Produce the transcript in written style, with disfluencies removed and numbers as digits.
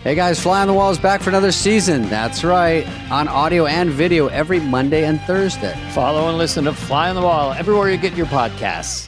Hey guys, Fly on the Wall is back for another season. That's right, on audio and video every Monday and Thursday. Follow and listen to Fly on the Wall everywhere you get your podcasts.